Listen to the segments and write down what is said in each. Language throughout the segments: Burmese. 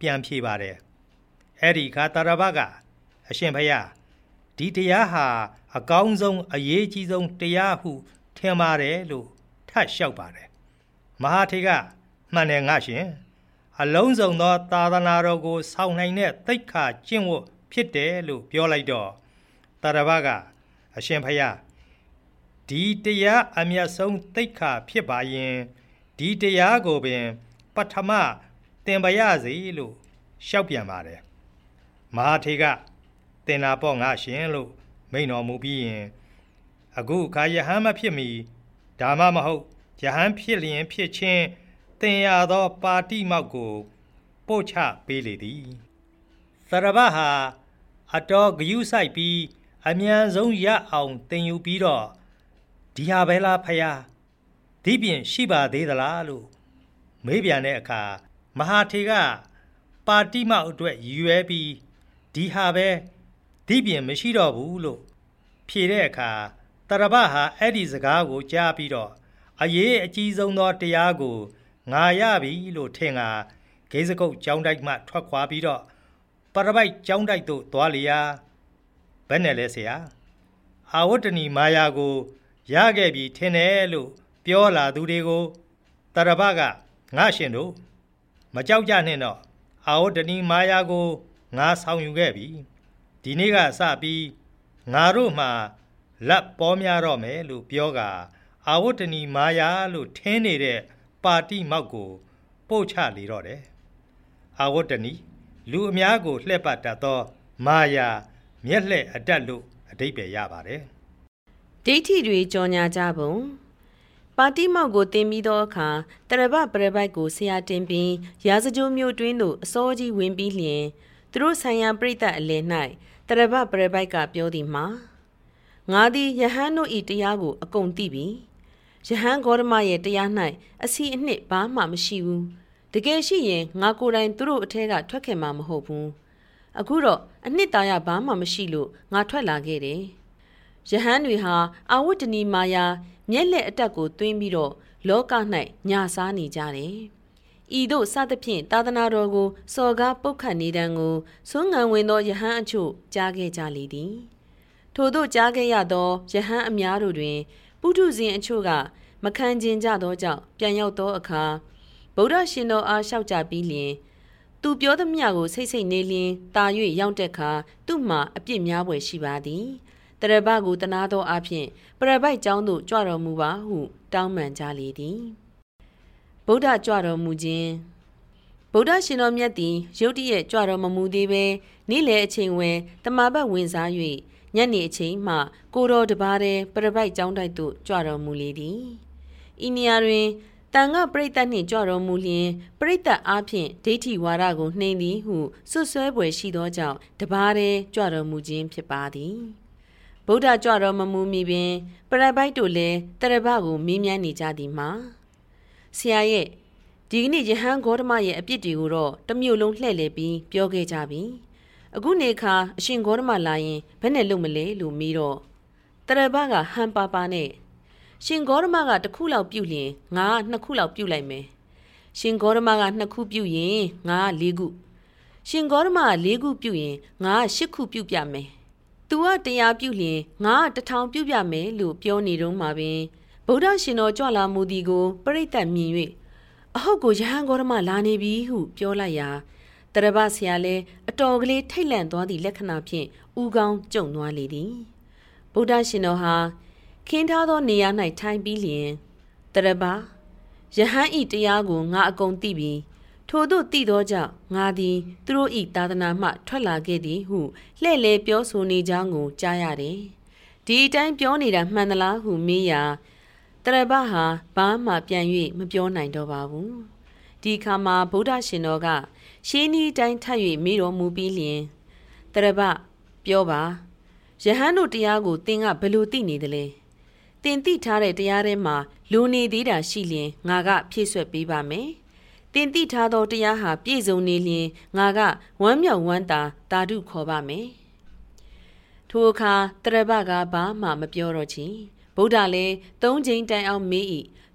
ပြန်ဖြေပါတယ်အဲ့ဒီခါတရဘကအရှင်ဘုရားဒီတရားဟာအကောင်းဆုံးအရေးကြီးဆုံးတရားဟုထင်ပါတယ်လို့ထပ်လျှောက်ပါတယ်မဟာထေကမှန်တယ်ငါရှင်အလုံးစုံသောသာသနာတော်ကိုဆောင်နိုင်တဲ့သိက္ခာကျင့်ဝတ်ဖြစ်တယ်လို့ပြောလိုက်တော့တရဘကအရှင်ဘုရားဒီတရားအမြတ်ဆုံးသိက္ခာဖြစ်ပါရင်ဒီတရားကိုပင်ပထမသင်ပါရစေလို့ရှောက်ပြန်ပါတယ်မဟာထေကသင်နာပေါ့ငါရှင်လို့မိန့်တော်မူပြီးရင်အခုခါယဟန်မဖြစ်မီဒါမှမဟုတ်ယဟန်ဖြစ်လျင်ဖြစ်ချင်းသင်ရသောပါတိမောက်ကိုပို့ချပေးလေသည်သရဘဟာအတော်ဂယုဆိုင်ပြီးအမြန်ဆုံးရအောင်သင်ယူပြီးတော့ဒီဟာပဲလားဖယားဒီပြင်ရှိပါသေးသလားလို့မေးပြန်တဲ့အခါမဟာထေကပါတိမောက်အတွက်ရည်ရွယ်ပြီးဒီဟာပဲဒီပြင်မရှိတော့ဘူးလို့ဖြေတဲ့အခါတရဘဟာအဲ့ဒီစကားကိုကြားပြီးတော့အရေးအကြီးဆုံးသောတရားကိုငါရပြီလို့ထင်ကဂိစကုတ်ကျောင်းတိုက်မှထွက်ခွာပြီးတော့ပရပိုက်ကျောင်းတိုက်သို့သွားလျာဘယ်နဲ့လဲဆရာအာဝတ္တနီမာယာကိုရခဲ့ပြီထင်တယ်လို့ပြောလာသူတွေကိုတရဘကငါရှင်တို့မကြောက်ကြနဲ့တော့အာဝတ္တနီမာယာကိုငါဆောင်ယူခဲ့ပြီဒီနေ့ကစပြီးငါတို့မှလက်ပေါ်များတော့မယ်လို့ပြောကအာဝတ္တနီမာယာလို့ထင်းနေတဲ့ပါတိမောက်ကိုပို့ချလေတော့တယ်အာဝတ္တနီလူအများကိုလှည့်ပတ်တတ်သောမာယာမျက်လှည့်အတက်လို့အဓိပ္ပာယ်ရပါတယ်ဒိဋ္ဌိတွေကြော်ညာကြပုံပါတိမောက်ကိုတင်ပြီးသောအခါတရဘပရပိုက်ကိုဆရာတင်ပြီးရာဇကြိုးမျိုးတွင်းသို့အစောကြီးဝင်ပြီးလျင်သူတို့ဆိုင်ရာပြိတ္တအလယ်၌တရဘပရပိုက်ကပြောသည်မှာငါသည်ယဟန်တို့၏တရားကိုအကုန်သိပြီယဟန်ဂေါရမရဲ့တရား၌အစီအနှစ်ဘာမှမရှိဘူးတကယ်ရှိရင်ငါကိုယ်တိုင်သူတို့အထက်ကထွက်ခဲ့မှာမဟုတ်ဘူးအခုတော့အနှစ်သာရဘာမှမရှိလို့ငါထွက်လာခဲ့တယ်ယဟန်တွေဟာအာဝတ္တနီမာယာမျက်လက်အတက်ကိုသွင်းပြီးတော့လောက၌ညာစားနေကြတယ်ဤသို့စသဖြင့်သာသနာတော်ကိုစော်ကားပုတ်ခတ်နေတံကိုဆွမ်းငံဝင်သောယဟန်အချို့ကြားခဲ့ကြလေသည်ထို့သို့ကြားခဲ့ရသောယဟန်အများတို့တွင်ပုထုဇဉ်အချို့ကမခံကျင်ကြသောကြောင့်ပြန်ရောက်သောအခါဗုဒ္ဓရှင်တော်အားလျှောက်ကြပြီးလျင်သူပြောသမျှကိုစိတ်စိတ်နေလျင်တာ၍ရောက်တဲ့အခါသူ့မှာအပြစ်များပွေရှိပါသည်တရဘကိုတနာသောအဖြစ်ပရပိုက်ကျောင်းသို့ကြွတော်မူပါဟုတောင်းပန်ကြလေသည်ဗုဒ္ဓကြွတော်မူခြင်းဗုဒ္ဓရှင်တော်မြတ်သည်ရုတ်တရက်ကြွတော်မမူသေးပဲနေ့လယ်အချိန်ဝယ်တမာဘတ်ဝင်စား၍ညနေအချိန်မှကိုတော်တပါးတည်းပရပိုက်ကျောင်းတိုက်သို့ကြွတော်မူလေသည်ဤနေရာတွင်တန်ခပရိသတ်နှင့်ကြွတော်မူလျင်ပရိသတ်အားဖြင့်ဒိဋ္ဌိဝါဒကိုနှိမ်သည်ဟုဆွဆွဲပွေရှိသောကြောင့်တပါးတည်းကြွတော်မူခြင်းဖြစ်ပါသည်ဗုဒ္ဓကြွတော်မမူမီပင်ပရပိုက်တို့လည်းတရဘကိုမေးမြန်းနေကြသည်မှာဆရာရဲ့ဒီကနေ့ယဟန်ဂေါတမရဲ့အပြစ်တွေကိုတော့တစ်မျိုးလုံးလှည့်လည်ပြီးပြောခဲ့ကြပြီအခုနေခါအရှင်ဂေါတမလာရင်ဘယ်နဲ့လုပ်မလဲလို့မေးတော့တရဘကဟန်ပါပါနဲ့ရှင်ဂေါတမကတစ်ခုလောက်ပြုတ်လျင်ငါကနှစ်ခုလောက်ပြုတ်လိုက်မယ်ရှင်ဂေါတမကနှစ်ခုပြုတ်ရင်ငါကလေးခုရှင်ဂေါတမကလေးခုပြုတ်ရင်ငါကရှစ်ခုပြုတ်ပြမယ်သူကတရားပြုတ်လျင်ငါက1000ပြုတ်ပြမယ်လို့ပြောနေတော့မှာပင်ဗုဒ္ဓရှင်တော်ကြွလာမူသည်ကိုပရိသတ်မြင်၍အဟုတ်ကိုယဟန်ဂေါတမလာနေပြီဟုပြောလိုက်ရာတရဘဆရာလည်းအတော်ကလေးထိတ်လန့်သွားသည့်လက္ခဏာဖြင့်ဥကောင်းကြုံသွားလေသည်ဗုဒ္ဓရှင်တော်ဟာခင်းထားသောနေရာ၌ထိုင်ပြီးလျင်တရဘယဟန်ဤတရားကိုငါအကုန်သိပြီထို့သို့သိသောကြောင့်ငါသည်သူတို့ဤသာသနာမှထွက်လာခဲ့သည်ဟုလှဲ့လေပြောဆိုနေကြောင်းကိုကြားရတယ်ဒီအတိုင်းပြောနေတာမှန်သလားဟုမေးရာတရဘဟာဘာမှပြန်၍မပြောနိုင်တော့ပါဘူးဒီခါမှာဗုဒ္ဓရှင်တော်ကရှင်းဤတိုင်းထပ်၍မေးတော်မူပြီးလျင်တရဘပြောပါယဟန်တို့တရားကိုသင်ကဘယ်လိုသိနေသလဲသင်သိထားတဲ့တရားထဲမှာလူနေသေးတာရှိလျင်ငါကဖြည့်ဆွက်ပေးပါမယ်သင်သိထားသောတရားဟာပြည့်စုံနေလျင်ငါကဝမ်းမြောက်ဝမ်းသာတာဓုခေါ်ပါမယ်ထိုအခါတရဘကဘာမှမပြောတော့ချင်ဗုဒ္ဓလည်း3 ကြိမ်တိုင်အောင်မေး၏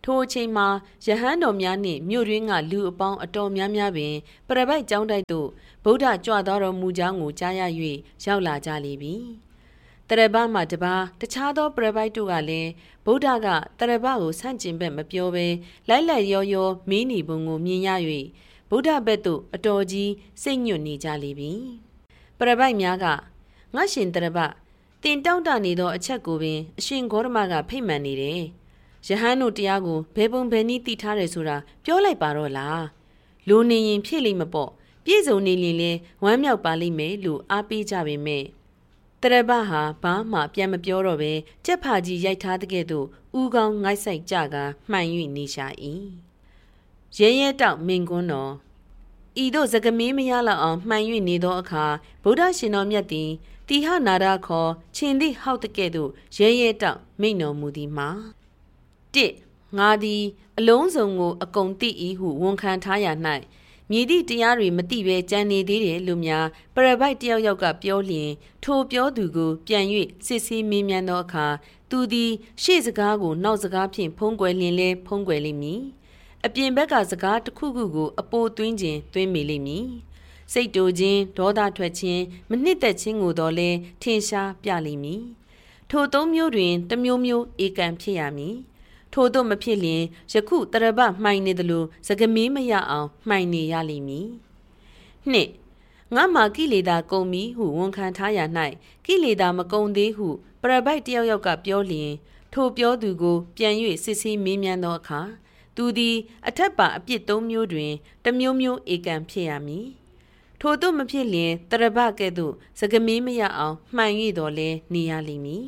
ထိုအချိန်မှာယဟန်တော်များနှင့်မြို့တွင်းကလူအပေါင်းအတော်များများပင်ပရပိုက်ကျောင်းတိုက်သို့ဗုဒ္ဓကြွတော်မူကြောင်းကိုကြားရ၍ရောက်လာကြလေပြီတရဘမှတပါတခြားသောပရပိုက်တို့ကလည်းဗုဒ္ဓကတရဘကိုဆန့်ကျင်ဘက်မပြောဘဲလိုက်လိုက်ရောမင်းနီပုံကိုမြင်ရ၍ဗုဒ္ဓဘက်သို့အတော်ကြီးစိတ်ညွတ်နေကြလေပြီပရပိုက်များကငါရှင်တရဘတင်တောင့်တနေသောအချက်ကိုပင်အရှင်ဂေါတမကဖိတ်မှန်နေတယ်ယဟန်တို့တရားကိုဘယ်ပုံဘယ်နည်းသိထားတယ်ဆိုတာပြောလိုက်ပါတော့လားလူနေရင်ဖြစ်လိမ့်မပေါ့ပြည့်စုံနေရင်လဲဝမ်းမြောက်ပါလိမ့်မယ်လို့အားပေးကြပေမဲ့တရဘဟာဘာမှပြန်မပြောတော့ပဲကြက်ဖာကြီးရိုက်ထားတဲ့ကဲ့သို့ဥကောင်းငိုက်ဆိုင်ကြကမှန်၍နေရှာ၏ရဲတောက်မင်ကွန်းတော်ဤသို့စကမင်းမရလောက်အောင်မှန်၍နေသောအခါဗုဒ္ဓရှင်တော်မြတ်သည်တိဟနာရခေါ်ရှင်သည်ဟောက်တဲ့ကဲ့သို့ရဲတောက်မိန့်တော်မူသည်မှာ1ငါသည်အလုံးစုံကိုအကုန်သိ၏ဟုဝန်ခံထားရ၌မြည်သည့်တရားတွေမသိဘဲကြံနေသေးတယ်လို့များပရပိုက်တယောက်ကပြောလျင်ထိုပြောသူကိုပြန်၍စစ်ဆေးမေးမြန်းသောအခါသူသည်ရှေ့စကားကိုနောက်စကားဖြင့်ဖုံးကွယ်လျင်လဲဖုံးကွယ်လိမ့်မည်အပြင်ဘက်ကစကားတစ်ခုခုကိုအပိုသွင်းခြင်းသွင်းမိလိမ့်မည်စိတ်တူခြင်းဒေါသထွက်ခြင်းမနှစ်သက်ခြင်းကိုတော့လဲထင်ရှားပြလိမ့်မည်ထိုသုံးမျိုးတွင်တစ်မျိုးမျိုးဧကံဖြစ်ရမည်ထို့သို့မဖြစ်လျင်ယခုတရဘမှိုင်နေသလိုစကမင်းမရအောင်မှိုင်နေရလိမ့်မည်နှစ်ငါမှာကိလေသာကုန်ပြီဟုဝန်ခံထားရ၌ကိလေသာမကုန်သေးဟုပရပိုက်တယောက်ကပြောလျင်ထိုပြောသူကိုပြန်၍စစ်ဆေးမေးမြန်းသောအခါသူသည်အထက်ပါအပြစ်သုံးမျိုးတွင်တစ်မျိုးမျိုးဧကံဖြစ်ရမည်ထို့သို့မဖြစ်လျင်တရဘကဲ့သို့စကမင်းမရအောင်မှိုင်၍တော်လဲနေရလိမ့်မည်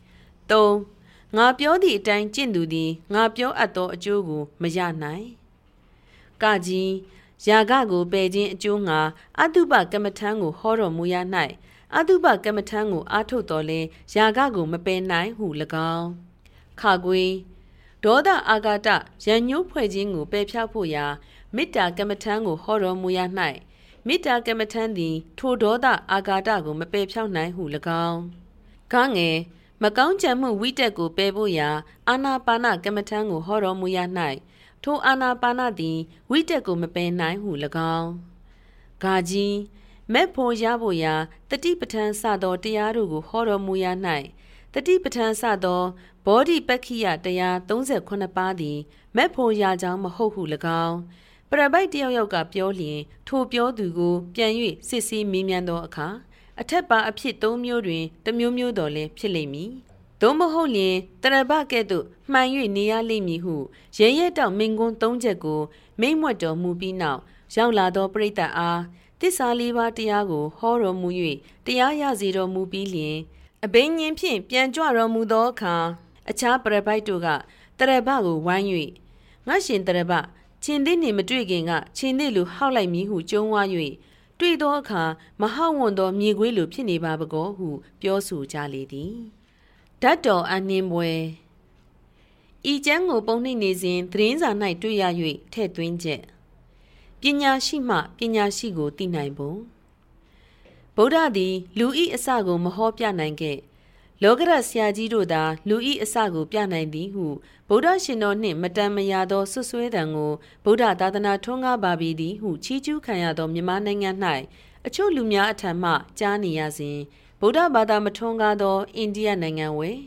3ငါပြောသည့်အတိုင်းကျင့်သူသည်ငါပြောအပ်သောအကျိုးကိုမရနိုင်ကကြီးယာကကိုပယ်ခြင်းအကျိုးငါအတုပကမ္မထံကိုဟောတော်မူရ၌အတုပကမ္မထံကိုအားထုတ်တော်လဲယာကကိုမပယ်နိုင်ဟု၎င်းခါကွေဒေါသအာဃာတရန်ညှိုးဖွဲ့ခြင်းကိုပယ်ဖြောက်ဖို့ရာမေတ္တာကမ္မထံကိုဟောတော်မူရ၌မေတ္တာကမ္မထံသည်ထိုဒေါသအာဃာတကိုမပယ်ဖြောက်နိုင်ဟု၎င်းခငယ်မကောင်းကြံမှုဝိတက်ကိုပယ်ဖို့ရာအာနာပါနကမ္မထံကိုဟောတော်မူရ၌ထိုအာနာပါနသည်ဝိတက်ကိုမပယ်နိုင်ဟု၎င်းဂါကြီးမက်ဖို့ရဖို့ရာတတိပဋ္ဌာန်စသောတရားတို့ကိုဟောတော်မူရ၌တတိပဋ္ဌာန်စသောဘောဓိပက္ခိယတရား38ပါးသည်မက်ဖို့ရကြောင်းမဟုတ်ဟု၎င်းပရပိုက်တယောက်ကပြောလျင်ထိုပြောသူကိုပြန်၍စစ်ဆေးမေးမြန်းသောအခါအထက်ပါအဖြစ်၃မျိုးတွင်တစ်မျိုးမျိုးတော်လဲဖြစ်လိမ့်မည်သို့မဟုတ်လျင်တရဘကဲ့သို့မှန်၍နေရလိမ့်မည်ဟုရဲတောက်မင်ကွန်း၃ချက်ကိုမိန့်မွတ်တော်မူပြီးနောက်ရောက်လာသောပရိသတ်အားတစ္ဆာလေးပါးတရားကိုဟောတော်မူ၍တရားရစေတော်မူပြီးလျင်အဘိညာဉ်ဖြင့်ပြန်ကြွတော်မူသောအခါအခြားပရပိုက်တို့ကတရဘကိုဝိုင်း၍ငါရှင်တရဘချင်းသည်နှင့်မတွေ့ခင်ကချင်းသည်လူဟောက်လိုက်မည်ဟုကြုံဝါ၍တွေ့သောအခါမဟောက်ဝွန်သောမြေခွေးလိုဖြစ်နေပါပကောဟုပြောဆိုကြလေသည်ဓာတ်တော်အနှင်းပွဲဤကျမ်းကိုပုံနှိပ်နေစဉ်သတင်းစာ၌တွေ့ရ၍ထည့်သွင်းချက်ပညာရှိမှပညာရှိကိုသိနိုင်ပုံဗုဒ္ဓသည်လူဤအစကိုမဟောပြနိုင်ခဲ့လောကရဆရာကြီးတို့သာလူဤအစကိုပြနိုင်သည်ဟုဗုဒ္ဓရှင်တော်နှင့်မတန်မရာသောဆွဆွဲတံကိုဗုဒ္ဓသာသနာထွန်းကားပါပြီသည်ဟုချီးကျူးခံရသောမြန်မာနိုင်ငံ၌အချို့လူများအထံမှကြားနေရစဉ်ဗုဒ္ဓဘာသာမထွန်းကားသောအိန္ဒိယနိုင်ငံဝယ်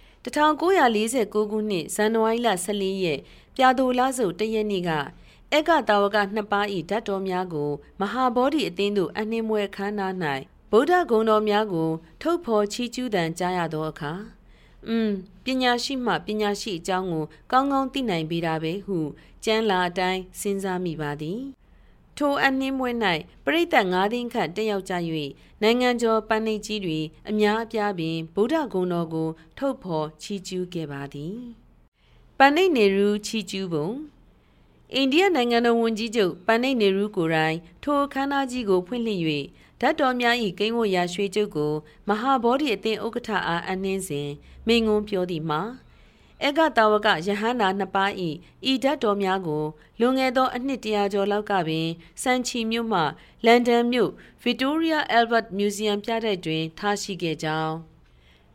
1949ခုနှစ်ဇန်နဝါရီလ14ရက်ပြာသိုလစုတရက်နေ့ကဧကတာဝက2ပါး၏ဓာတ်တော်များကိုမဟာဗောဓိအသင်းသို့အနှင်းမွဲခမ်းနား၌ဗုဒ္ဓဂုဏ်တော်များကိုထုတ်ဖော်ချီးကျူးသံကြားရသောအခါပညာရှိမှပညာရှိအကြောင်းကိုကောင်းကောင်းသိနိုင်ပေတာပဲဟုကျမ်းလာအတိုင်းစဉ်းစားမိပါသည်ထိုအနှင်းမွဲ၌ပရိသတ်9သိန်းခန့်တက်ရောက်ကြ၍နိုင်ငံကျော်ပန်းနှိပ်ကြီးတွေအများအပြားပင်ဗုဒ္ဓဂုဏ်တော်ကိုထုတ်ဖော်ချီးကျူးခဲ့ပါသည်ပန်းနှိပ်နေရူချီးကျူးပုံအိန္ဒိယနိုင်ငံတော်ဝန်ကြီးချုပ်ပန်းနှိပ်နေရူကိုယ်တိုင်ထိုအခမ်းအနားကြီးကိုဖွင့်လှစ်၍ဓာတ်တော်များ၏ကိန်းဝတ်ရာရွှေကျုပ်ကိုမဟာဗောဓိအသင်းဥက္ကဋ္ဌအားအနှင်းစဉ်မိန့်ခွန်းပြောသည်မှာဧကတာဝကယဟန္တာ2ပါး၏ဤဓာတ်တော်များကိုလွန်ခဲ့သောအနှစ်100ကျော်လောက်ကပင်စန်ချီမြို့မှလန်ဒန်မြို့ Victoria Albert Museum ပြတိုက်တွင်ထားရှိခဲ့ကြောင်း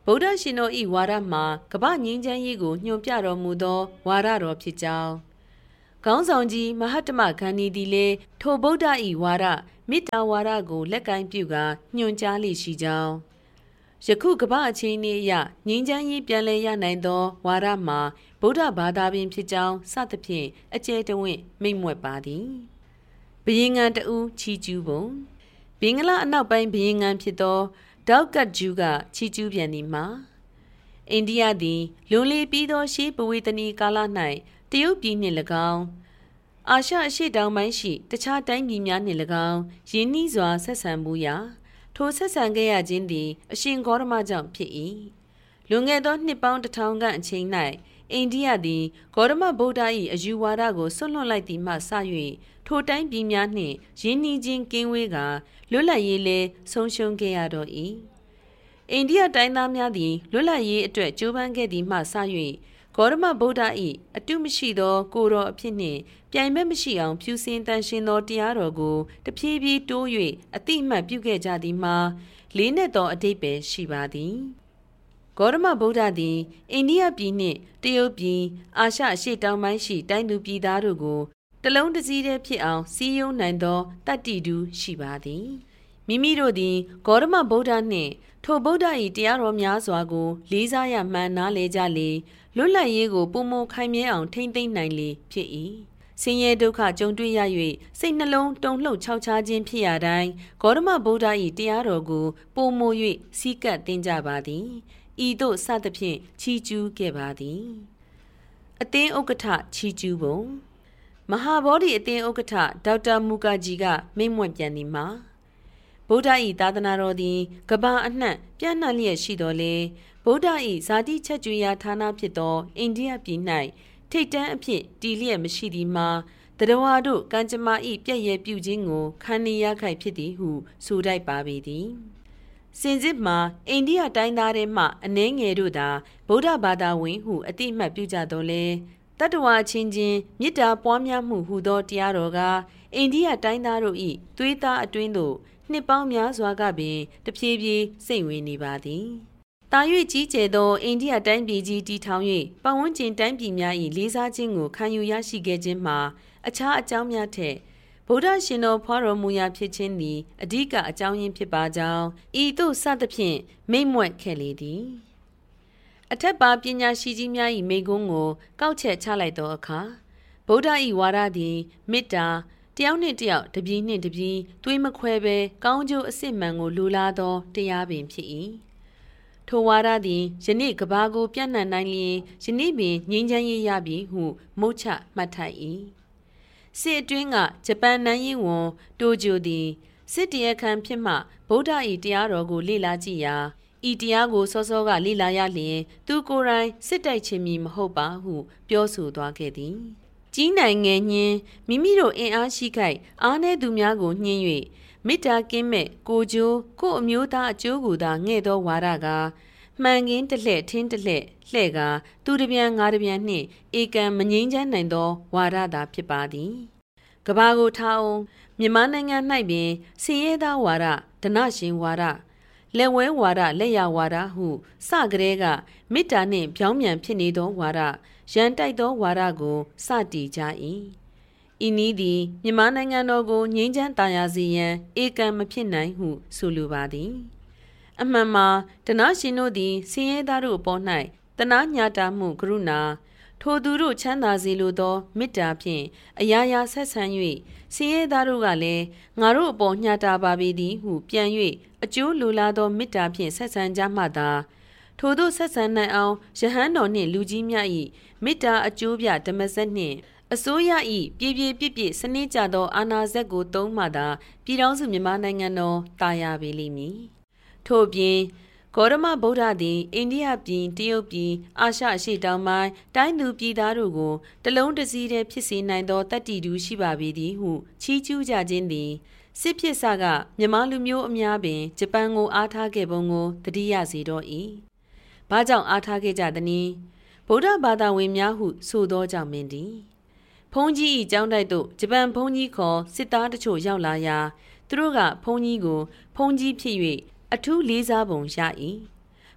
ဗုဒ္ဓရှင်တော်၏ဝါဒမှာကမ္ဘာငြိမ်းချမ်းရေးကိုညွှန်ပြတော်မူသောဝါဒတော်ဖြစ်ကြောင်းခေါင်းဆောင်ကြီးမဟာတ္တမဂန္ဒီသည်လည်းထိုဗုဒ္ဓ၏ဝါဒမေတ္တာဝါဒကိုလက်ကင်ပြုကာညွှန်ကြားလေရှိကြောင်းယခုကမ္ဘာအချင်းအရငြိမ်းချမ်းရေးပြန်လည်ရနိုင်သောဝါဒမှာဗုဒ္ဓဘာသာပင်ဖြစ်ကြောင်းစသဖြင့်အကျယ်တဝင့်မိန့်မြွက်ပါသည်ဘုရင်ငံတဦးချီကျူးပုံဘင်္ဂလားအနောက်ပိုင်းဘုရင်ငံဖြစ်သောဒေါက်ကတ်ဂျူးကချီကျူးပြန်သည်မှာအိန္ဒိယသည်လွန်လေပြီးသောရှေးပဝေသနီကာလ၌တရုတ်ပြည်နှင့်၎င်းအာရှအရှေ့တောင်ပိုင်းရှိတခြားတိုင်းပြည်များနှင့်၎င်းယင်းနှီးစွာဆက်ဆံမှုရာထိုဆက်ဆံခဲ့ရခြင်းသည်အရှင်ဂေါတမကြောင့်ဖြစ်၏လွန်ခဲ့သောနှစ်ပေါင်း1000ခန့်အချိန်၌အိန္ဒိယသည်ဂေါတမဗုဒ္ဓ၏အယူဝါဒကိုဆွတ်လွတ်လိုက်သည်မှစ၍ထိုတိုင်းပြည်များနှင့်ယင်းနှီးခြင်းကင်းဝေးကလွတ်လပ်ရေးလည်းဆုံးရှုံးခဲ့ရတော့၏အိန္ဒိယတိုင်းသားများသည်လွတ်လပ်ရေးအတွက်ကြိုးပမ်းခဲ့သည်မှစ၍ဂေါတမဗုဒ္ဓ၏အတုမရှိသောကိုယ်တော်အဖြစ်နှင့်ပြိုင်ဘက်မရှိအောင်ဖြူစင်တန်ရှင်သောတရားတော်ကိုတဖြည်းဖြည်းတိုး၍အတိအမှတ်ပြုခဲ့ကြသည်မှာလေးနက်သောအဓိပ္ပာယ်ရှိပါသည်ဂေါတမဗုဒ္ဓသည်အိန္ဒိယပြည်နှင့်တရုတ်ပြည်အာရှအရှေ့တောင်ပိုင်းရှိတိုင်းသူပြည်သားတို့ကိုတလုံးတစည်းတည်းဖြစ်အောင်စည်းရုံးနိုင်သောတတ္တိတူရှိပါသည်မိမိတို့သည်ဂေါတမဗုဒ္ဓနှင့်ထိုဗုဒ္ဓ၏တရားတော်များစွာကိုလေးစားရမှန်နားလည်ကြလေလွတ်လပ်ရေးကိုပုံမခိုင်မြဲအောင်ထိမ့်သိမ့်နိုင်လေဖြစ်၏ဆင်းရဲဒုက္ခကြုံတွေ့ရ၍စိတ်နှလုံးတုန်လှုပ်ခြောက်ခြားခြင်းဖြစ်ရတိုင်းဂေါတမဗုဒ္ဓ၏တရားတော်ကိုပုံမ၍စီးကပ်သင်ကြပါသည်ဤသို့စသဖြင့်ချီးကျူးခဲ့ပါသည်အသင်းဥက္ကဋ္ဌချီးကျူးပုံမဟာဗောဓိအသင်းဥက္ကဋ္ဌဒေါက်တာမူကာဂျီကမိန့်မြွက်ပြန်သည်မှာဗုဒ္ဓ၏သာသနာတော်သည်ကမ္ဘာအနှံ့ပြန့်နှံ့လျက်ရှိတော်လေဗုဒ္ဓ၏ဇာတိချက်ကြွရာဌာနဖြစ်သောအိန္ဒိယပြည်၌ထိတ်တန်းအဖြစ်တည်လျက်မရှိသည်မှာတရဝါတို့ကံကြမ္မာ၏ပြည့်ရဲ့ပြုခြင်းကိုခံနေရခိုက်ဖြစ်သည်ဟုဆိုတိုက်ပါပေသည်စင်စစ်မှာအိန္ဒိယတိုင်းသားတွေမှအနှဲငယ်တို့သာဗုဒ္ဓဘာသာဝင်ဟုအတိအမှတ်ပြုကြတော်လဲတတ္တဝါချင်းချင်းမေတ္တာပွားများမှုဟူသောတရားတော်ကအိန္ဒိယတိုင်းသားတို့၏သွေးသားအတွင်းသို့နှစ်ပေါင်းများစွာကပင်တဖြည်းဖြည်းစိတ်ဝင်နေပါသည်တာ၍ကြီးကျယ်သောအိန္ဒိယတိုင်းပြည်ကြီးတည်ထောင်၍ပတ်ဝန်းကျင်တိုင်းပြည်များ၏လေးစားခြင်းကိုခံယူရရှိခဲ့ခြင်းမှာအခြားအကြောင်းများထက်ဗုဒ္ဓရှင်တော်ဖွားတော်မူရာဖြစ်ခြင်းသည်အဓိကအကြောင်းရင်းဖြစ်ပါကြောင်းဤသို့စသဖြင့်မိန့်မြွက်ခဲ့လေသည်အထက်ပါပညာရှိကြီးများ၏မိန့်ခွန်းကိုကောက်ချက်ချလိုက်သောအခါဗုဒ္ဓ၏ဝါဒသည်မေတ္တာတယောက်နှင့်တယောက်တပည့်နှင့်တပည့်သွေးမခွဲဘဲကောင်းကျိုးအစစ်မှန်ကိုလိုလားသောတရားပင်ဖြစ်၏ထိုဝါဒသည်ယနေ့ကဘာကိုပြန့်နှံ့နိုင်လျင်ယနေ့ပင်ငြိမ်းချမ်းရေးရပြီဟုမုတ်ချမှတ်ထိုက်၏စစ်အတွင်းကဂျပန်နိုင်ရင်ဝန်တိုဂျိုသည်စစ်တရခံဖြစ်မှဗုဒ္ဓ၏တရားတော်ကိုလေ့လာကြည့်ရာဤတရားကိုစောစောကလေ့လာရလျင်သူကိုယ်တိုင်စစ်တိုက်ခြင်းမည်မဟုတ်ပါဟုပြောဆိုသွားခဲ့သည်ကြီးနိုင်ငံညင်းမိမိတို့အင်အားရှိခိုက်အားနည်းသူများကိုညှင်း၍မေတ္တာကင်းမဲ့ကိုကျိုးကိုအမျိုးသားအကျိုးကိုသာငဲ့သောဝါဒကမှန်ကင်းတလှဲ့ထင်းတလှဲ့လှဲ့ကသူတပြန်ငါတပြန်နှင့်ဧကံမငြိမ်းချမ်းနိုင်သောဝါဒသာဖြစ်ပါသည်ကဘာကိုထားအောင်မြန်မာနိုင်ငံ၌ပင်ဆင်းရဲသားဝါဒဓနရှင်ဝါဒလက်ဝဲဝါဒလက်ရဝါဒဟုစကတဲ့ကမေတ္တာနှင့်ပြောင်းပြန်ဖြစ်နေသောဝါဒရန်တိုက်သောဝါဒကိုစတည်ကြ၏ဤနည်းသည်မြန်မာနိုင်ငံတော်ကိုငြိမ်းချမ်းသာယာစေရန်ဧကံမဖြစ်နိုင်ဟုဆိုလိုပါသည်အမှန်မှာဓနရှင်တို့သည်ဆင်းရဲသားတို့အပေါ်၌တနာညာတာမှုကရုဏာထိုသူတို့ချမ်းသာစေလိုသောမေတ္တာဖြင့်အရာရာဆက်ဆံ၍ဆင်းရဲသားတို့ကလည်းငါတို့အပေါ်ညှာတာပါပေသည်ဟုပြန်၍အကျိုးလိုလားသောမေတ္တာဖြင့်ဆက်ဆံကြမှသာထိုတို့ဆက်ဆံနိုင်အောင်ယဟန်တော်နှင့်လူကြီးများ၏မေတ္တာအကျိုးပြဓမ္မစက်နှင့်အစိုးရ၏ပြည့်ပြည့်စနစ်ကြသောအာဏာစက်ကိုသုံးမှသာပြည်ထောင်စုမြန်မာနိုင်ငံတော်တာယာပေလိမ့်မည်ထို့ပြင်ဂေါတမဗုဒ္ဓသည်အိန္ဒိယပြည်တရုတ်ပြည်အာရှအရှေ့တောင်ပိုင်းတိုင်းသူပြည်သားတို့ကိုတလုံးတစည်းတည်းဖြစ်စေနိုင်သောတတ္တိတူရှိပါပေသည်ဟုချီးကျူးကြခြင်းသည်စစ်ဖြစ်စကမြန်မာလူမျိုးအများပင်ဂျပန်ကိုအားထားခဲ့ပုံကိုသတိရစေတော့၏။ဘာကြောင့်အားထားခဲ့ကြသနည်းဗုဒ္ဓဘာသာဝင်များဟုဆိုသောကြောင့်မင်းသည်ဘုန်းကြီး၏ကျောင်းတိုက်သို့ဂျပန်ဘုန်းကြီးခေါ်စစ်သားတချို့ရောက်လာရာသူတို့ကဘုန်းကြီးကိုဘုန်းကြီးဖြစ်၍အထူးလေးစားပုံရ၏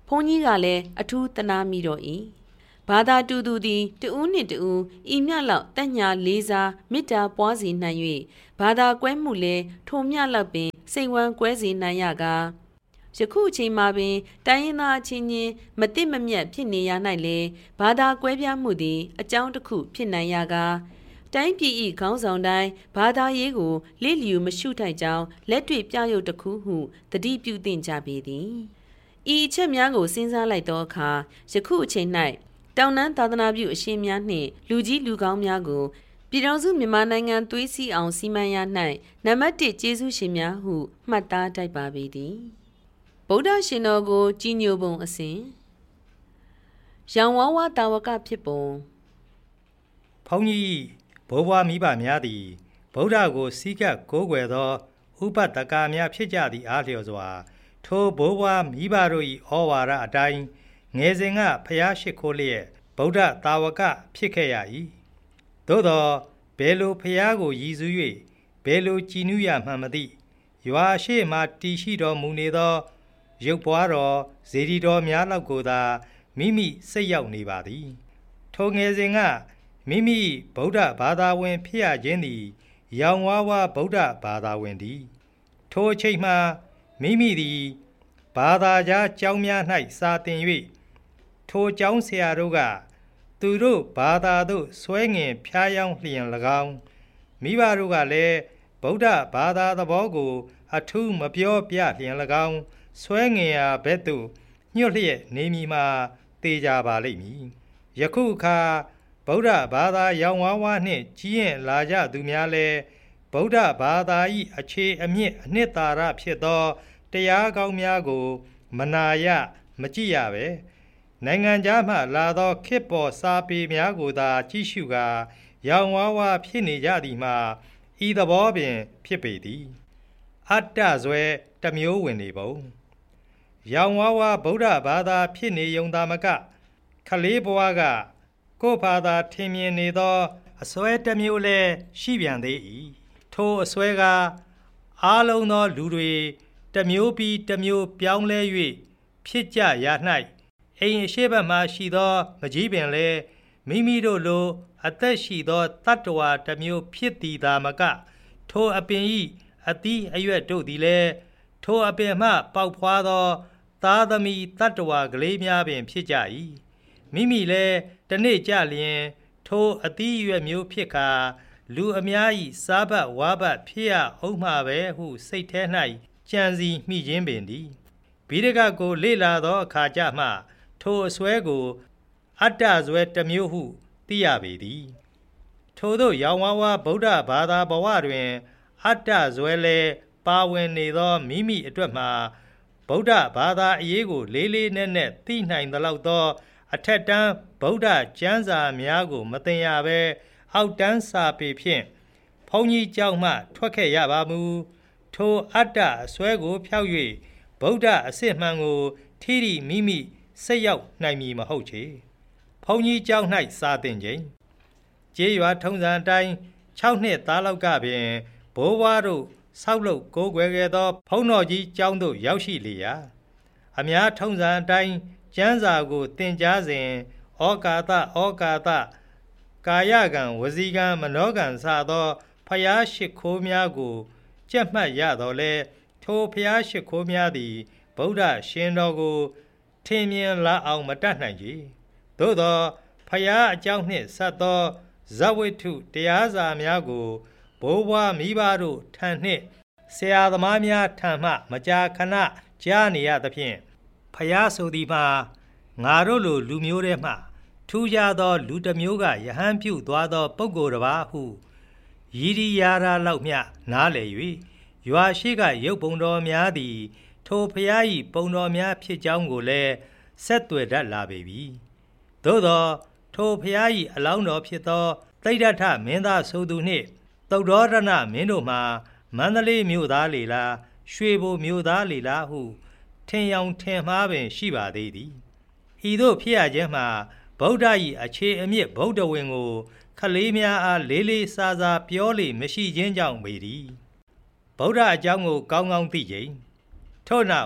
ဘုန်းကြီးကလည်းအထူးတနာမိတော့၏ဘာသာတူသူသည်တဦးနှင့်တဦးဤမြလောက်တက်ညာလေးစားမေတ္တာပွားစီနိုင်၍ဘာသာကွဲမှုလည်းထိုမြလောက်ပင်စိတ်ဝမ်းကွဲစီနိုင်ရကားယခုအချိန်မှာပင်တိုင်းရင်းသားအချင်းချင်းမတိမမြတ်ဖြစ်နေရ၌လေဘာသာကွဲပြားမှုသည်အကြောင်းတစ်ခုဖြစ်နိုင်ရကားတိုင်းပြည်၏ခေါင်းဆောင်တိုင်းဘာသာရေးကိုလိလျူမရှုထိုက်ကြောင်းလက်တွေ့ပြရုပ်တစ်ခုဟုတတိပြုသင့်ကြပေသည်ဤအချက်များကိုစဉ်းစားလိုက်သောအခါယခုအချိန်၌တောင်တန်းသာသနာပြုအရှင်များနှင့်လူကြီးလူကောင်းများကိုပြည်တော်စုမြန်မာနိုင်ငံသွေးစည်းအောင်စီမံရ၌နံပါတ်1ကျေးဇူးရှင်များဟုမှတ်သားတိုက်ပါပေသည်ဗုဒ္ဓရှင်တော်ကိုကြီးညိုပုံအစဉ်ရောင်ဝါးဝါတာဝကဖြစ်ပုံဘုန်းကြီးဘိုးဘွားမိဘများသည်ဗုဒ္ဓကိုစီးကပ်ကိုးကွယ်သောဥပဒကာများဖြစ်ကြသည့်အားလျော်စွာထိုဘိုးဘွားမိဘတို့၏ဩဝါဒအတိုင်းငယ်စဉ်ကဖျားရှိခိုးလျက်ဗုဒ္ဓတာဝကဖြစ်ခဲ့ရ၏သို့သောဘယ်လိုဖျားကိုရည်စူး၍ဘယ်လိုကြည်နူးရမှန်မသိရွာရှိမှတည်ရှိတော်မူနေသောရုပ်ပွားတော်ဇေဒီတော်များလောက်ကိုသာမိမိစိတ်ရောက်နေပါသည်ထိုငယ်စဉ်ကမိမိဗုဒ္ဓဘာသာဝင်ဖြစ်ရခြင်းသည်ရောင်ဝါးဝါဗုဒ္ဓဘာသာဝင်သည်ထိုအချိန်မှာမိမိသည်ဘာသာကြားကျောင်းများ၌စာသင်၍ထိုကျောင်းဆရာတို့ကသူတို့ဘာသာသို့ဆွဲငင်ဖျားယောင်းလျင်၎င်းမိဘတို့ကလည်းဗုဒ္ဓဘာသာသဘောကိုအထူးမပြောပြလျင်၎င်းဆွဲငင်ရာဘက်သို့ညွတ်လျက်နေမည်မှာသေကြပါလိမ့်မည်ယခုအခါဗုဒ္ဓဘာသာရောင်ဝါးဝါနှင့်ကြီးရင်လာကြသူများလည်းဗုဒ္ဓဘာသာ၏အခြေအမြင့်အနှစ်သာရဖြစ်သောတရားကောင်းများကိုမနာရမကြည့်ရပဲနိုင်ငံခြားမှလာသောခေတ်ပေါ်စာပေများကိုသာကြည့်ရှုကာရောင်ဝါးဝါဖြစ်နေကြသည်မှာဤသဘောပင်ဖြစ်ပေသည်အတ္တဇွဲတစ်မျိုးဝင်နေပုံရောင်ဝါးဝါဗုဒ္ဓဘာသာဖြစ်နေုံသာမကခလေးဘွားကကိုယ်ဘာသာထင်မြင်နေသောအစွဲတစ်မျိုးလည်းရှိပြန်သေး၏ထိုအစွဲကအားလုံးသောလူတွေတစ်မျိုးပြီးတစ်မျိုးပြောင်းလဲ၍ဖြစ်ကြရ၌အိမ်အရှိဘက်မှရှိသောမကြီးပင်လည်းမိမိတို့လိုအသက်ရှိသောတတ္တဝါတစ်မျိုးဖြစ်သည်သာမကထိုအပင်၏အသီးအရွက်တို့သည်လည်းထိုအပင်မှပေါက်ဖွာသောသားသမီးတတ္တဝါကလေးများပင်ဖြစ်ကြ၏မိမိလည်းတနေ့ကြလျင်ထိုအသီးအရွက်မျိုးဖြစ်ကာလူအများ၏စားဘတ်ဝါဘတ်ဖြစ်ရအောင်မှာပဲဟုစိတ်ထဲ၌ကြံစီမိခြင်းပင်သည်ဗိဒကကိုလေ့လာသောအခါကြမှထိုအစွဲကိုအတ္တဇွဲတစ်မျိုးဟုသိရပေသည်ထို့သောရောင်ဝါးဝါဗုဒ္ဓဘာသာဘဝတွင်အတ္တဇွဲလည်းပါဝင်နေသောမိမိအတွက်မှာဗုဒ္ဓဘာသာအရေးကိုလေးလေးနက်နက်သိနိုင်သလောက်သောအထက်တန်းဗုဒ္ဓကျမ်းစာများကိုမသင်ရဘဲအောက်တန်းစာပေဖြင့်ဘုန်းကြီးကျောင်းမှထွက်ခဲ့ရပါမူထိုအတ္တအစွဲကိုဖျောက်၍ဗုဒ္ဓအစစ်မှန်ကိုထိထိမိမိစိတ်ရောက်နိုင်မည်မဟုတ်ချေဘုန်းကြီးကျောင်း၌စာသင်ခြင်းကျေးရွာထုံးစံအတိုင်း6နှစ်သားလောက်ကပင်ဘိုးဘွားတို့ဆောက်လုပ်ကိုးကွယ်ခဲ့သောဘုန်းတော်ကြီးကျောင်းသို့ရောက်ရှိလေရာအများထုံးစံအတိုင်းကျမ်းစာကိုသင်ကြားစဉ်ဩကာသကာယကံဝစီကံမနောကံစသောဖျားရှိခိုးများကိုကြက်မှတ်ရတော်လဲထိုဖျားရှိခိုးများသည်ဗုဒ္ဓရှင်တော်ကိုထင်မြင်လာအောင်မတတ်နိုင်ကြသို့သောဖျားအကြောင်းနှင့်ဆက်သောဇဝိထုတရားစာများကိုဘိုးဘွားမိဘတို့ထံနှင့်ဆရာသမားများထံမှမကြာခဏကြားနေရသဖြင့်ဖျားဆိုသည်မှာငါတို့လိုလူမျိုးထဲမှထူးခြားသောလူတစ်မျိုးကယဟန်ပြုသွားသောပုဂ္ဂိုလ်တစ်ပါးဟုရည်ရီယာရာလောက်မျှနားလည်၍ရွာရှိကရုပ်ပုံတော်များသည်ထိုဖျား၏ပုံတော်များဖြစ်ကြောင်းကိုလည်းဆက်သွယ်တတ်လာပေပြီသို့သောထိုဖျား၏အလောင်းတော်ဖြစ်သောသိဒ္ဓထမင်းသားဆိုသူနှင့်သုဒ္ဓရဏမင်းတို့မှာမန္တလေးမြို့သားလေလားရွှေဘိုမြို့သားလေလားဟုထင်ယောင်ထင်မှားပင်ရှိပါသေးသည်ဤသို့ဖြစ်ရခြင်းမှာဗုဒ္ဓ၏အခြေအမြစ်ဗုဒ္ဓဝင်ကိုခလေးများအားလေးလေးစားစားပြောလေမရှိခြင်းကြောင့်ပေသည်ဗုဒ္ဓအကြောင်းကိုကောင်းကောင်းသိခြင်းထို့နောက်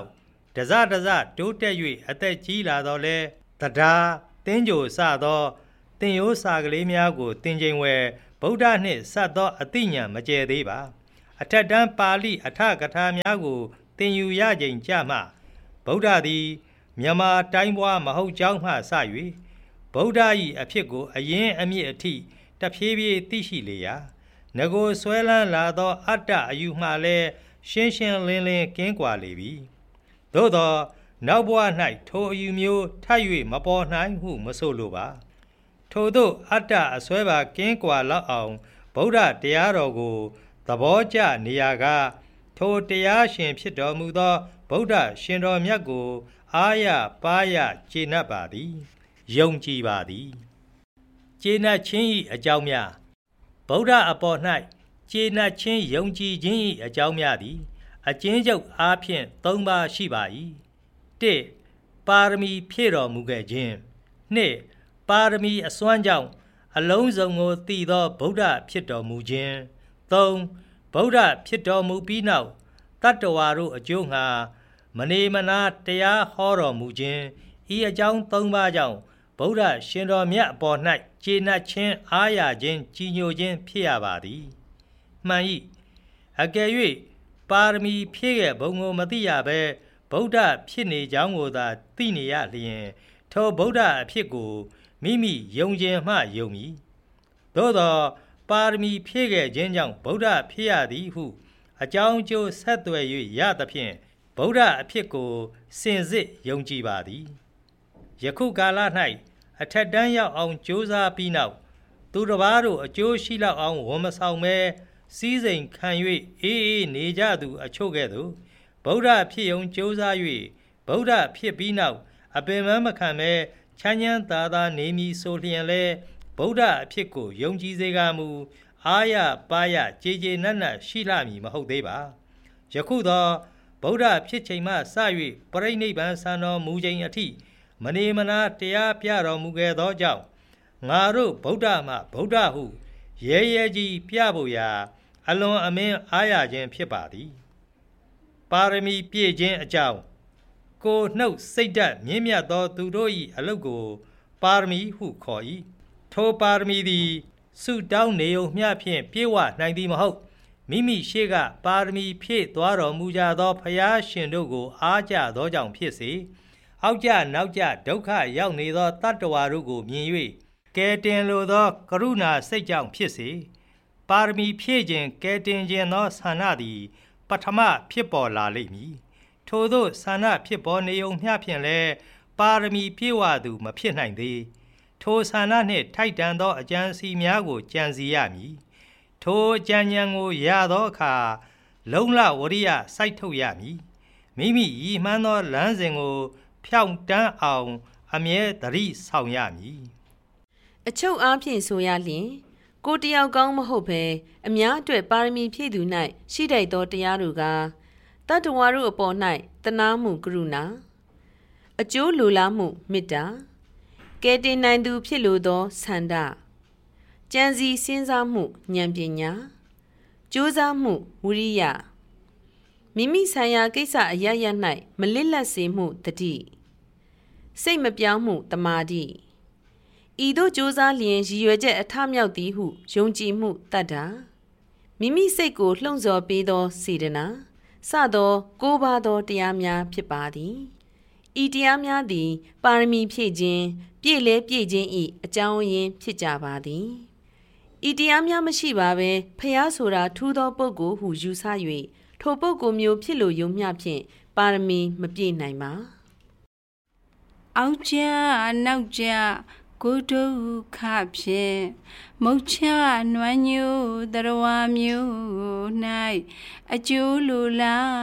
တစတိုးတက်၍အသက်ကြီးလာတော့လဲတရားတင်းကြိုစသောတင်ရိုးစာကလေးများကိုသင်ချိန်ဝယ်ဗုဒ္ဓနှင့်ဆက်သောအသိဉာဏ်မကျဲသေးပါအထက်တန်းပါဠိအထကထာများကိုသင်ယူရချိန်ကြမှဗုဒ္ဓသည်မြန်မာတိုင်းပွားမဟုတ်ကြောင်းမှစ၍ဗုဒ္ဓ၏အဖြစ်ကိုအရင်အမြင့်အထိတဖြည်းဖြည်းသိရှိလေရာငကိုဆွဲလန်းလာသောအတ္တအယူမှလည်းရှင်းရှင်းလင်းလင်းကင်းကွာလေပြီသို့သောနောက်ဘဝ၌ထိုအယူမျိုးထပ်၍မပေါ်နိုင်ဟုမဆိုလိုပါထို့သောအတ္တအစွဲပါကင်းကွာလောက်အောင်ဗုဒ္ဓတရားတော်ကိုသဘောကျနေရာကထိုတရားရှင်ဖြစ်တော်မူသောဗုဒ္ဓရှင်တော်မြတ်ကိုအားရပါးရကျေနပ်ပါသည်ယုံကြည်ပါသည်ကျေနပ်ခြင်း၏အကြောင်းများဗုဒ္ဓအပေါ်၌ကျေနပ်ခြင်းယုံကြည်ခြင်း၏အကြောင်းများသည်အကျဉ်းချုပ်အားဖြင့်၃ပါးရှိပါ၏၁ပါရမီဖြည့်တော်မူခဲ့ခြင်း၂ပါရမီအစွမ်းကြောင့်အလုံးစုံကိုသိသောဗုဒ္ဓဖြစ်တော်မူခြင်း၃ဗုဒ္ဓဖြစ်တော်မူပြီးနောက်တတ္တဝါတို့အကျိုးငှာမနေမနာတရားဟောတော်မူခြင်းဤအကြောင်း၃ပါးကြောင့်ဗုဒ္ဓရှင်တော်မြတ်အပေါ်၌ကျေနပ်ခြင်းအားရခြင်းကြည်ညိုခြင်းဖြစ်ရပါသည်မှန်၏အကယ်၍ပါရမီဖြည့်ရဲ့ဘုံကိုမသိရဘဲဗုဒ္ဓဖြစ်နေကြောင်းကိုသာသိနေရလျင်ထိုဗုဒ္ဓအဖြစ်ကိုမိမိယုံခြင်းမှယုံမည်သို့သောပါရမီဖြည့်ခဲ့ခြင်းကြောင့်ဗုဒ္ဓဖြစ်ရသည်ဟုအကြောင်းကျိုးဆက်သွယ်၍ရသဖြင့်ဗုဒ္ဓအဖြစ်ကိုစင်စစ်ယုံကြည်ပါသည်ယခုကာလ၌အထက်တန်းရောက်အောင်ကြိုးစားပြီးနောက်သူတစ်ပါးတို့အကျိုးရှိလောက်အောင်ဝန်မဆောင်ပဲစည်းစိမ်ခံ၍အေးနေကြသူအချို့ကဲ့သို့ဗုဒ္ဓဖြစ်ယုံကြိုးစား၍ဗုဒ္ဓဖြစ်ပြီးနောက်အပင်မခံပဲချမ်းချမ်းသာသာနေမည်ဆိုလျင်လဲဗုဒ္ဓအဖြစ်ကိုယုံကြည်စေကမူအားရပါးရကြေကြေနက်နက်ရှိလှမည်မဟုတ်သေးပါယခုသောဗုဒ္ဓဖြစ်ချိန်မှစ၍ပရိနိဗ္ဗာန်ဆံတော်မူချိန်အထိမနေမနာတရားပြတော်မူခဲ့သောကြောင့်ငါတို့ဗုဒ္ဓမှဗုဒ္ဓဟုရဲရဲကြီးပြဖို့ရာအလွန်အမင်းအားရခြင်းဖြစ်ပါသည်ပါရမီပြည့်ခြင်းအကြောင်းကိုနှုတ်စိတ်ဓာတ်မြင့်မြတ်သောသူတို့၏အလုပ်ကိုပါရမီဟုခေါ်၏ထိုပါရမီသည်ဆုတောင်းနေုံမျှဖြင့်ပြည့်ဝနိုင်သည်မဟုတ်မိမိရှေ့ကပါရမီဖြည့်သွားတော်မူကြသောဖျားရှင်တို့ကိုအားကြသောကြောင့်ဖြစ်စေအောက်ကြနောက်ကြဒုက္ခရောက်နေသောတတ္တဝါတို့ကိုမြင်၍ကယ်တင်လိုသောကရုဏာစိတ်ကြောင့်ဖြစ်စေပါရမီဖြည့်ခြင်းကယ်တင်ခြင်းသောဆန္ဒသည်ပထမဖြစ်ပေါ်လာလိမ့်မည်ထို့သောဆန္ဒဖြစ်ပေါ်နေုံမျှဖြင့်လည်းပါရမီပြည့်ဝသူမဖြစ်နိုင်သေးထိုဆန္ဒနှင့်ထိုက်တန်သောအကြံစီများကိုကြံစီရမည်ထိုအကြံဉာဏ်ကိုရသောအခါလုံလဝရိယစိုက်ထုတ်ရမည်မိမိရည်မှန်းသောလမ်းစဉ်ကိုဖြောင့်တန်းအောင်အမြဲတရိဆောင်ရမည်အချုပ်အားဖြင့်ဆိုရလျင်ကိုတယောက်ကောင်းမဟုတ်ဘဲအများအတွက်ပါရမီဖြည့်သူ၌ရှိတတ်သောတရားတို့ကတတ္တဝါတို့အပေါ်၌တနာမှုကရုဏာအကျိုးလိုလားမှုမေတ္တာကယ်တင်နိုင်သူဖြစ်လိုသောဆန္ဒကြံစည်စဉ်းစားမှုဉာဏ်ပညာကြိုးစားမှုဝိရိယမိမိဆိုင်ရာကိစ္စအရရ၌မလစ်လပ်စေမှုတတိစိတ်မပြောင်းမှုတမာတိဤသို့ကြိုးစားလျင်ရည်ရွယ်ချက်အထမြောက်သည်ဟုယုံကြည်မှုတတ်တာမိမိစိတ်ကိုလှုံ့ဆော်ပေးသောစေတနာစသောကိုးပါးသောတရားများဖြစ်ပါသည်ဤတရားများသည်ပါရမီဖြည့်ခြင်းပြည့်လဲပြည့်ခြင်း၏အကြောင်းရင်းဖြစ်ကြပါသည်ဤတရားများမရှိပါဘဲဖျားဆိုတာထူးသောပုဂ္ဂိုလ်ဟုယူဆ၍ထိုပုဂ္ဂိုလ်မျိုးဖြစ်လိုယုံမျှဖြင့်ပါရမီမပြည့်နိုင်ပါအောက်ကြနောက်ကြကိုဒုက္ခဖြင့်မုတ်ချနွမ်းညိုတရဝမျိုး၌အကျိုးလိုလား